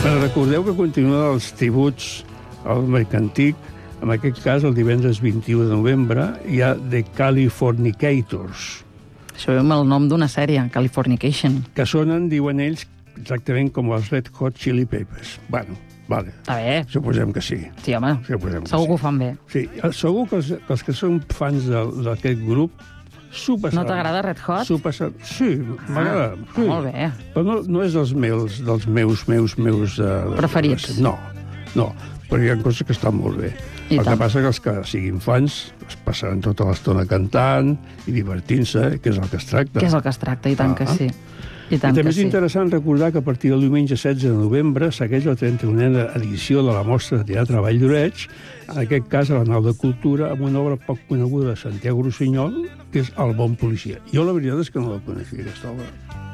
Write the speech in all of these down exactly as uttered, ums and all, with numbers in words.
Però recordeu que continuen els tributs al mercantic. En aquest cas, el divendres vint-i-u de novembre, hi ha The Californicators. Això ve amb el nom d'una sèrie, Californication. Que sonen, diuen ells, exactament com els Red Hot Chili Peppers. Bueno, vale. Està bé. Suposem que sí. Sí, home. Suposem Segur que, que ho fan bé. Sí, segur que els, que els que són fans d'aquest grup s'ho passaran. No t'agrada Red Hot? S'ho passaran. Sí, m'agrada. Ah, sí. Molt bé. Però no, no és dels meus, dels meus, meus, meus... Uh, Preferits. No, no, però hi ha coses que estan molt bé. I el tant. que passa que els que siguin fans es passaran tota l'estona cantant i divertint-se, que és el que es tracta. Que és el que es tracta, i tant Ah. que sí. I tant I també que és sí. interessant recordar que a partir del diumenge setze de novembre segueix la trenta-unena edició de la Mostra de Teatre Vall d'Oreig, en aquest cas a la Nau de Cultura, amb una obra poc coneguda de Santiago Rossinyol, que és El bon policia. Jo la veritat és que no la coneixia, aquesta obra.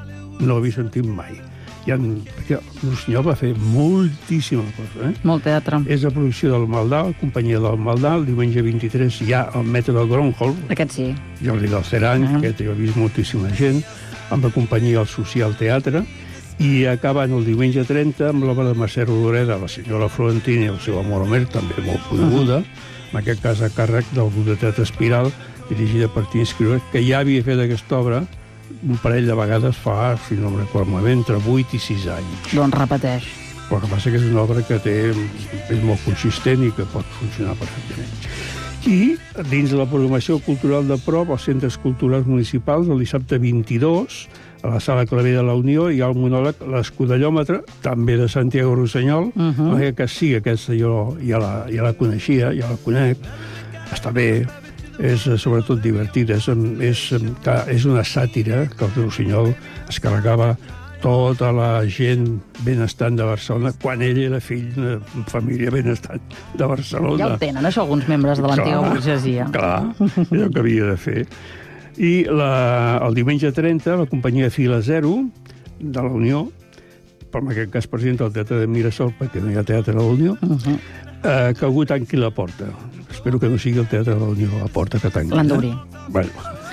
No l'havia sentit mai. I en, perquè Rossinyol va fer moltíssima cosa, eh? Molt teatre. És la producció del Maldà, companyia del Maldà, el diumenge vint-i-tres hi ha el Metro de Gronholm, Aquest sí. Jordi Galcerany, Ah. aquest hi ha vist moltíssima gent, amb la companyia El Social Teatre, i acabant el diumenge trenta amb l'obra de Mercè Rodoreda, La senyora Florentini i el seu amor Homer, també molt coneguda, en aquest cas a càrrec del grup de teatre Espiral, dirigida per Tim Scriver, que ja havia fet aquesta obra un parell de vegades fa, si no em recordo malament, entre vuit i sis anys. Doncs repeteix. Però el que passa que és una obra que té, és molt consistent i que pot funcionar perfectament. I dins de la programació cultural de prop, als centres culturals municipals, el dissabte vint-i-dos, a la Sala Clavé de la Unió, hi ha el monòleg L'escudellòmetre, també de Santiago Rossinyol, uh -huh. perquè que sí, aquesta jo ja la, ja la coneixia, ja la conec, està bé, és sobretot divertida, és, és, és una sàtira que el Rossinyol es carregava tota la gent benestant de Barcelona quan ell era fill d'una família benestant de Barcelona. Ja ho tenen, això, alguns membres de l'antiga burgesia. Clar, és el que havia de fer. I la, el diumenge trenta, la companyia Fila Zero, de la Unió, per en aquest cas presenta el Teatre de Mirasol, perquè no hi ha Teatre de la Unió, uh -huh. eh, que algú tanqui la porta. Espero que no sigui el Teatre de la Unió la porta que tanqui. L'han d'obrir. Eh? Bueno.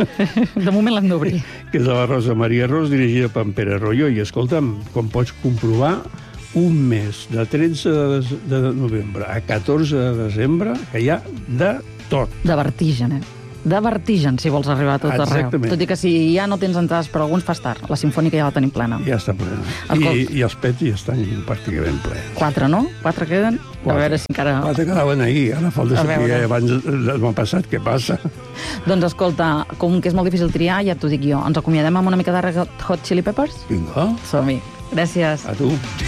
De moment l'han d'obrir. Que és de la Rosa Maria Ros, dirigida per Pere Royo, i escolta'm, com pots comprovar, un mes de tretze de novembre a catorze de desembre, que hi ha de tot. De vertigen, eh? De vertigen, si vols arribar a tot Exactament. arreu. Tot i que si ja no tens entrades per alguns, fas tard. La Simfònica ja la tenim plena. Ja està plena. Escolt... I, I els pets ja estan pràcticament plens. Quatre, no? Quatre queden? Quatre. A veure si encara... Quatre quedaven ahir. Ara falta saber veure. abans m'ha passat què passa. Doncs escolta, com que és molt difícil triar, ja t'ho dic jo. Ens acomiadem amb una mica de Red Hot Chili Peppers? Vinga. Som-hi. Gràcies. A tu.